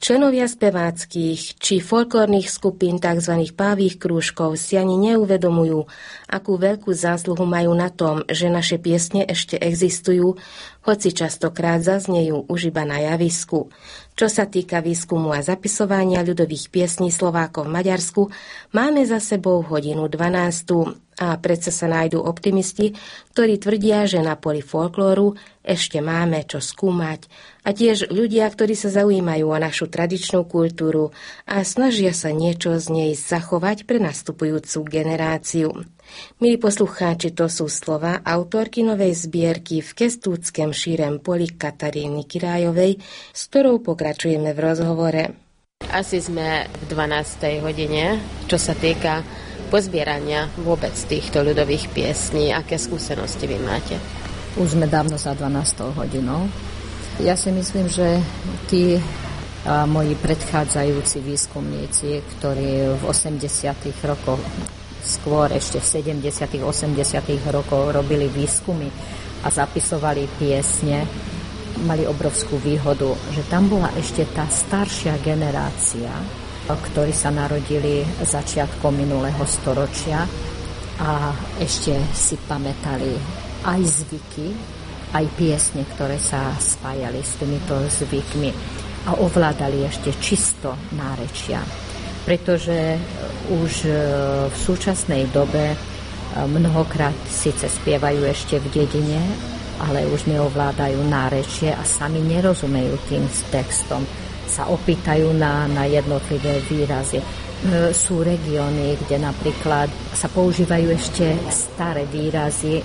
Členovia speváckych či folklórnych skupín tzv. Pávých krúžkov si ani neuvedomujú, akú veľkú zásluhu majú na tom, že naše piesne ešte existujú, hoci častokrát zaznejú už iba na javisku. Čo sa týka výskumu a zapisovania ľudových piesní Slovákov v Maďarsku, máme za sebou 1:12 a predsa sa nájdú optimisti, ktorí tvrdia, že na poli folklóru ešte máme čo skúmať. A tiež ľudia, ktorí sa zaujímajú o našu tradičnú kultúru a snažia sa niečo z nej zachovať pre nastupujúcu generáciu. Milí poslucháči, to sú slova autorky novej zbierky V Kestúckem šírem poli Kataríny Kirájovej, s ktorou pokračujeme v rozhovore. Asi sme v 12. hodine, čo sa týka pozbierania vôbec týchto ľudových piesní. Aké skúsenosti vy máte? Už sme dávno za 12. hodinou. Ja si myslím, že tí moji predchádzajúci výskumníci, ktorí v 80. rokoch, skôr ešte v 70. 80. rokoch robili výskumy a zapisovali piesne, mali obrovskú výhodu, že tam bola ešte tá staršia generácia, ktorí sa narodili začiatkom minulého storočia a ešte si pamätali aj zvyky, aj piesne, ktoré sa spájali s týmito zvykmi a ovládali ešte čisto nárečia. Pretože už v súčasnej dobe mnohokrát síce spievajú ešte v dedine, ale už neovládajú nárečie a sami nerozumejú tým textom. Sa opýtajú na jednotlivé výrazy. Sú regióny, kde napríklad sa používajú ešte staré výrazy,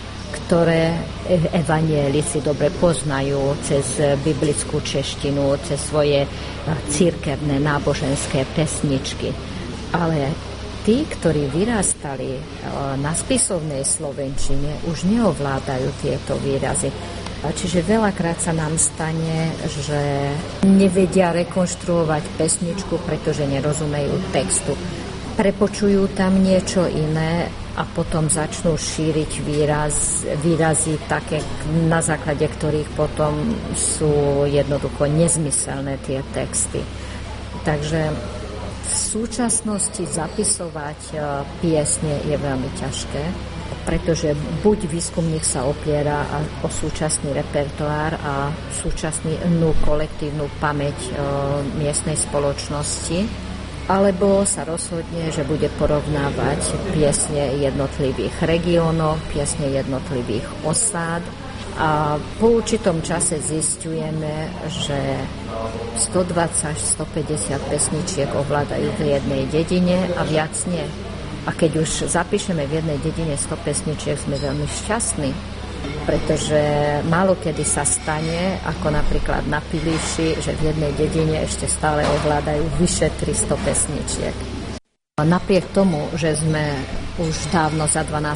ktoré evanjelici dobre poznajú cez biblickú češtinu, cez svoje cirkevné náboženské pesničky. Ale tí, ktorí vyrastali na spisovnej slovenčine, už neovládajú tieto výrazy. Čiže veľakrát sa nám stane, že nevedia rekonštruovať pesničku, pretože nerozumejú textu. Prepočujú tam niečo iné a potom začnú šíriť výrazy také, na základe ktorých potom sú jednoducho nezmyselné tie texty. Takže v súčasnosti zapisovať piesne je veľmi ťažké, pretože buď výskumník sa opiera o súčasný repertoár a súčasnú kolektívnu pamäť miestnej spoločnosti, alebo sa rozhodne, že bude porovnávať piesne jednotlivých regiónov, piesne jednotlivých osád. A po určitom čase zisťujeme, že 120 až 150 pesničiek ovládajú v jednej dedine a viac nie. A keď už zapíšeme v jednej dedine 100 pesničiek, sme veľmi šťastní, pretože málo kedy sa stane, ako napríklad na Pilíši, že v jednej dedine ešte stále ovládajú vyše 300 pesničiek. Napriek tomu, že sme už dávno za 12.